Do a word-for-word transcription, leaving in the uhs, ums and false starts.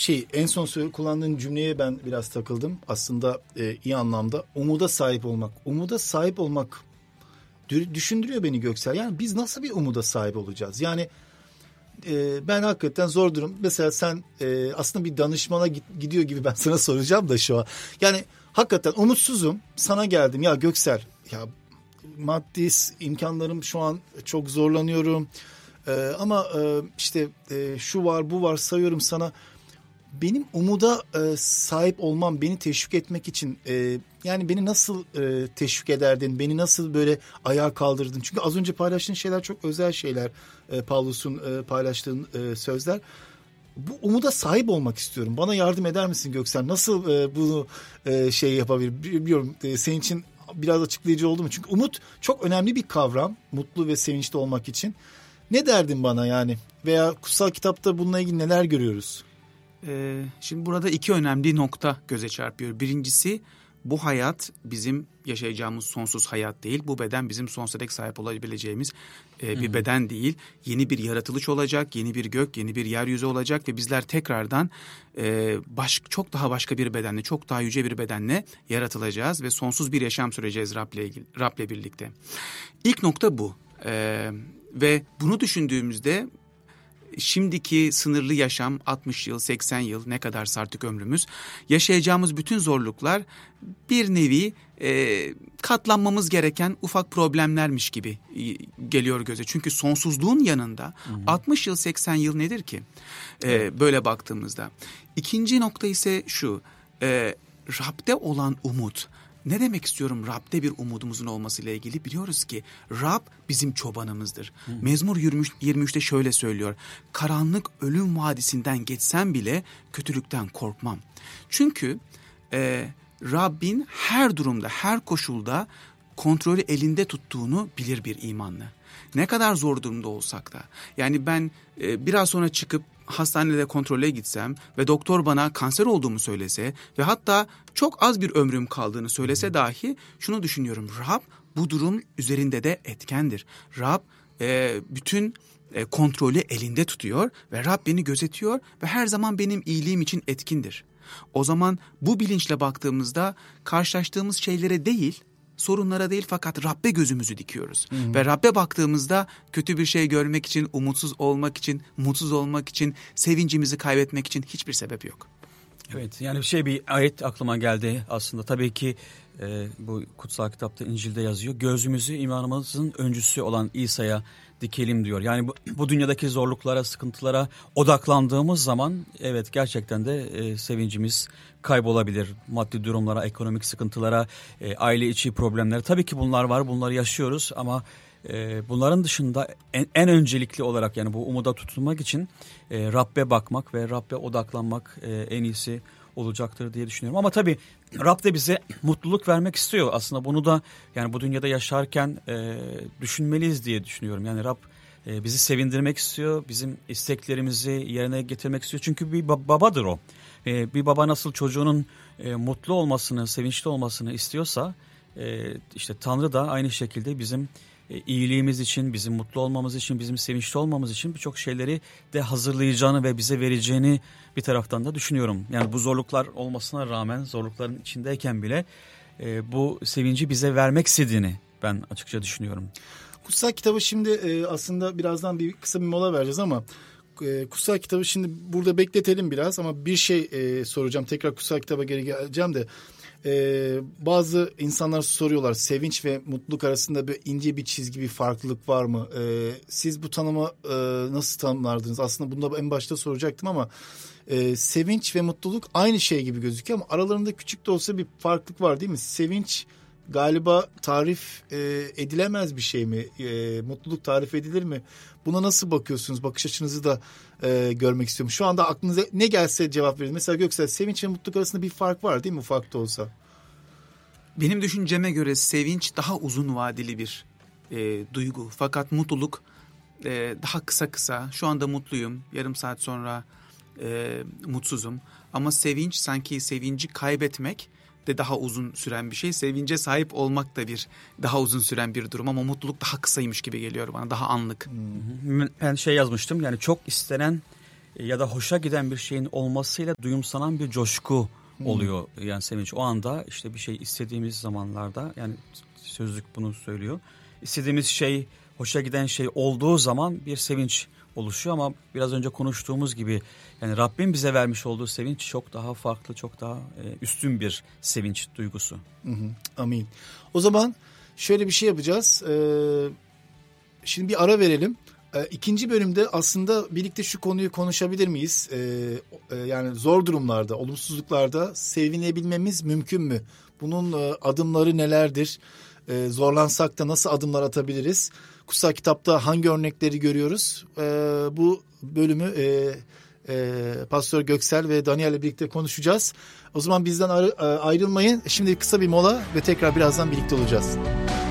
şey en son söyle, kullandığın cümleye ben biraz takıldım. Aslında e, iyi anlamda umuda sahip olmak. Umuda sahip olmak düşündürüyor beni Göksel. Yani biz nasıl bir umuda sahip olacağız? Yani e, ben hakikaten zor durum. Mesela sen e, aslında bir danışmana git, gidiyor gibi ben sana soracağım da şu an. Yani hakikaten umutsuzum. Sana geldim ya Göksel. Ya maddi imkanlarım şu an çok zorlanıyorum. E, ama e, işte e, şu var bu var sayıyorum sana. Benim umuda e, sahip olmam, beni teşvik etmek için e, yani beni nasıl e, teşvik ederdin, beni nasıl böyle ayağa kaldırdın? Çünkü az önce paylaştığın şeyler çok özel şeyler, e, Pavlus'un e, paylaştığın e, sözler. Bu umuda sahip olmak istiyorum. Bana yardım eder misin Göksel? Nasıl e, bunu e, şey yapabilirim? Bilmiyorum e, senin için biraz açıklayıcı oldu mu? Çünkü umut çok önemli bir kavram, mutlu ve sevinçli olmak için. Ne derdin bana yani? Veya kutsal kitapta bununla ilgili neler görüyoruz? Ee, şimdi burada iki önemli nokta göze çarpıyor. Birincisi, bu hayat bizim yaşayacağımız sonsuz hayat değil. Bu beden bizim sonsuza dek sahip olabileceğimiz e, bir hmm. beden değil. Yeni bir yaratılış olacak, yeni bir gök, yeni bir yeryüzü olacak ve bizler tekrardan e, baş, çok daha başka bir bedenle, çok daha yüce bir bedenle yaratılacağız ve sonsuz bir yaşam süreceğiz Rab'le ilgili, Rab'le birlikte. İlk nokta bu. E, ve bunu düşündüğümüzde şimdiki sınırlı yaşam altmış yıl, seksen yıl ne kadarsa artık ömrümüz, yaşayacağımız bütün zorluklar bir nevi e, katlanmamız gereken ufak problemlermiş gibi e, geliyor göze. Çünkü sonsuzluğun yanında hı hı. altmış yıl, seksen yıl nedir ki e, böyle baktığımızda. İkinci nokta ise şu, e, Rab'de olan umut. Ne demek istiyorum Rab'de bir umudumuzun olmasıyla ilgili? Biliyoruz ki Rab bizim çobanımızdır. Hı. Mezmur yirmi üçte şöyle söylüyor. Karanlık ölüm vadisinden geçsem bile kötülükten korkmam. Çünkü e, Rabbin her durumda, her koşulda kontrolü elinde tuttuğunu bilir bir imanlı. Ne kadar zor durumda olsak da. Yani ben e, biraz sonra çıkıp hastanede kontrole gitsem ve doktor bana kanser olduğumu söylese ve hatta çok az bir ömrüm kaldığını söylese dahi şunu düşünüyorum. Rab bu durum üzerinde de etkendir. Rab e, bütün e, kontrolü elinde tutuyor ve Rab beni gözetiyor ve her zaman benim iyiliğim için etkindir. O zaman bu bilinçle baktığımızda karşılaştığımız şeylere değil, sorunlara değil fakat Rab'be gözümüzü dikiyoruz. Hmm. Ve Rab'be baktığımızda kötü bir şey görmek için, umutsuz olmak için, mutsuz olmak için, sevincimizi kaybetmek için hiçbir sebep yok. Evet, yani şey bir ayet aklıma geldi aslında. Tabii ki e, bu kutsal kitapta İncil'de yazıyor. Gözümüzü imanımızın öncüsü olan İsa'ya dikelim diyor. Yani bu, bu dünyadaki zorluklara, sıkıntılara odaklandığımız zaman evet gerçekten de e, sevincimiz kaybolabilir. Maddi durumlara, ekonomik sıkıntılara, e, aile içi problemlere. Tabii ki bunlar var, bunları yaşıyoruz ama e, bunların dışında en, en öncelikli olarak yani bu umuda tutunmak için e, Rab'be bakmak ve Rab'be odaklanmak e, en iyisi olacaktır diye düşünüyorum. Ama tabii Rab de bize mutluluk vermek istiyor. Aslında bunu da yani bu dünyada yaşarken e, düşünmeliyiz diye düşünüyorum. Yani Rab e, bizi sevindirmek istiyor, bizim isteklerimizi yerine getirmek istiyor. Çünkü bir babadır o. E, bir baba nasıl çocuğunun e, mutlu olmasını, sevinçli olmasını istiyorsa e, işte Tanrı da aynı şekilde bizim e, iyiliğimiz için, bizim mutlu olmamız için, bizim sevinçli olmamız için birçok şeyleri de hazırlayacağını ve bize vereceğini bir taraftan da düşünüyorum. Yani bu zorluklar olmasına rağmen, zorlukların içindeyken bile e, bu sevinci bize vermek istediğini ben açıkça düşünüyorum. Kutsal kitabı şimdi e, aslında birazdan bir kısa bir mola vereceğiz ama e, kutsal kitabı şimdi burada bekletelim biraz ama bir şey e, soracağım. Tekrar kutsal kitaba geri geleceğim de e, bazı insanlar soruyorlar sevinç ve mutluluk arasında bir ince bir çizgi bir farklılık var mı? E, siz bu tanımı e, nasıl tanımlardınız? Aslında bunu da en başta soracaktım ama e, sevinç ve mutluluk aynı şey gibi gözüküyor ama aralarında küçük de olsa bir farklılık var değil mi? Sevinç galiba tarif e, edilemez bir şey mi? E, mutluluk tarif edilir mi? Buna nasıl bakıyorsunuz? Bakış açınızı da e, görmek istiyorum. Şu anda aklınıza ne gelse cevap verin. Mesela Göksel, sevinç ve mutluluk arasında bir fark var değil mi? Ufak da olsa. Benim düşünceme göre sevinç daha uzun vadeli bir e, duygu. Fakat mutluluk e, daha kısa kısa. Şu anda mutluyum. Yarım saat sonra e, mutsuzum. Ama sevinç sanki sevinci kaybetmek de daha uzun süren bir şey. Sevince sahip olmak da bir daha uzun süren bir durum ama mutluluk daha kısaymış gibi geliyor bana. Daha anlık. Ben şey yazmıştım yani çok istenen ya da hoşa giden bir şeyin olmasıyla duyumsanan bir coşku oluyor. Hmm. Yani sevinç o anda işte bir şey istediğimiz zamanlarda, yani sözlük bunu söylüyor. İstediğimiz şey, hoşa giden şey olduğu zaman bir sevinç oluşuyor ama biraz önce konuştuğumuz gibi yani Rabbin bize vermiş olduğu sevinç çok daha farklı, çok daha e, üstün bir sevinç duygusu. Hı hı, amin. O zaman şöyle bir şey yapacağız. Ee, şimdi bir ara verelim. Ee, ikinci bölümde aslında birlikte şu konuyu konuşabilir miyiz? Ee, e, yani zor durumlarda, olumsuzluklarda sevinebilmemiz mümkün mü? Bunun e, adımları nelerdir? E, zorlansak da nasıl adımlar atabiliriz? Kutsal Kitapta hangi örnekleri görüyoruz? E, bu bölümü e, e, Pastor Göksel ve Daniel'le birlikte konuşacağız. O zaman bizden ayrı, ayrılmayın. Şimdi kısa bir mola ve tekrar birazdan birlikte olacağız.